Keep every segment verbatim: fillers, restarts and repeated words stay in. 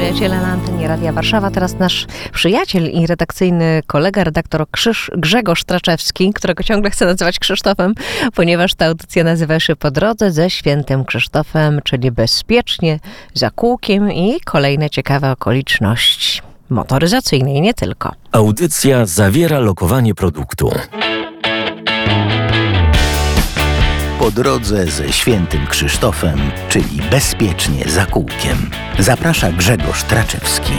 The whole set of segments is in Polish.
Przyjaciele na antenie Radia Warszawa. Teraz nasz przyjaciel i redakcyjny kolega, redaktor Krzysz, Grzegorz Traczewski, którego ciągle chcę nazywać Krzysztofem, ponieważ ta audycja nazywa się Po drodze ze Świętym Krzysztofem, czyli bezpiecznie, za kółkiem i kolejne ciekawe okoliczności motoryzacyjne i nie tylko. Audycja zawiera lokowanie produktu. Po drodze ze Świętym Krzysztofem, czyli bezpiecznie za kółkiem. Zaprasza Grzegorz Traczewski.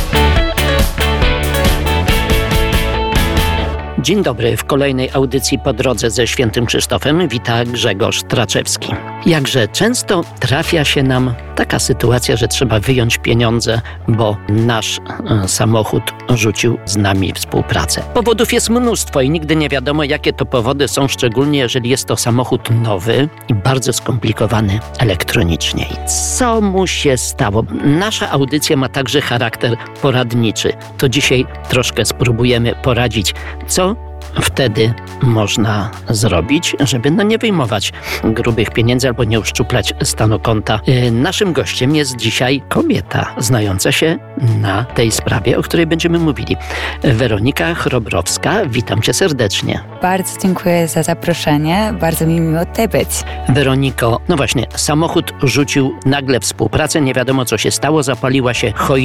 Dzień dobry, w kolejnej audycji Po drodze ze Świętym Krzysztofem wita Grzegorz Traczewski. Jakże często trafia się nam taka sytuacja, że trzeba wyjąć pieniądze, bo nasz e, samochód rzucił z nami współpracę. Powodów jest mnóstwo i nigdy nie wiadomo, jakie to powody są, szczególnie jeżeli jest to samochód nowy i bardzo skomplikowany elektronicznie. I co mu się stało? Nasza audycja ma także charakter poradniczy. To dzisiaj troszkę spróbujemy poradzić, co wtedy można zrobić, żeby no nie wyjmować grubych pieniędzy albo nie uszczuplać stanu konta. Yy, naszym gościem jest dzisiaj kobieta znająca się na tej sprawie, o której będziemy mówili. Weronika Chrobrowska, witam cię serdecznie. Bardzo dziękuję za zaproszenie, bardzo mi miło tutaj być. Weroniko, no właśnie, samochód rzucił nagle współpracę, nie wiadomo co się stało, zapaliła się choinka